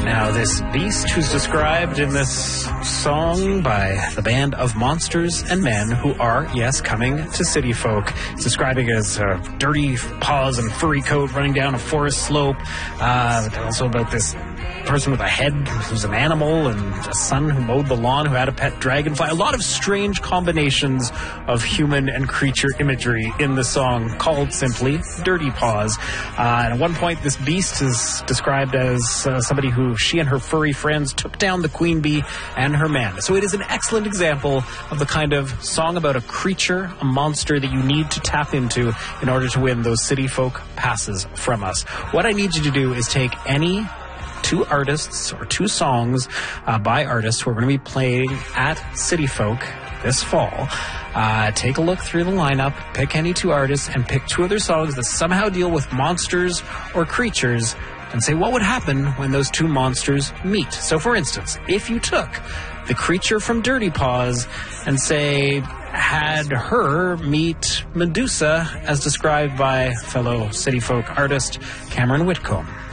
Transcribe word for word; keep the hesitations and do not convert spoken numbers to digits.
Now, this beast who's described in this song by the band of monsters and men who are, yes, coming to City Folk. It's describing as uh, dirty paws and furry coat running down a forest slope. Uh, also about this person with a head who's an animal and a son who mowed the lawn who had a pet dragonfly. A lot of strange combinations of human and creature imagery in the song called simply Dirty Paws. Uh, and at one point, this beast is described as uh, somebody who she and her furry friends took down the queen bee and her man. So it is an excellent example of the kind of song about a creature, a monster that you need to tap into in order to win those City Folk passes from us. What I need you to do is take any two artists or two songs uh, by artists who are going to be playing at City Folk this fall. Uh, take a look through the lineup, pick any two artists, and pick two other songs that somehow deal with monsters or creatures, and say what would happen when those two monsters meet. So, for instance, if you took the creature from Dirty Paws and, say, had her meet Medusa as described by fellow City Folk artist Cameron Whitcomb.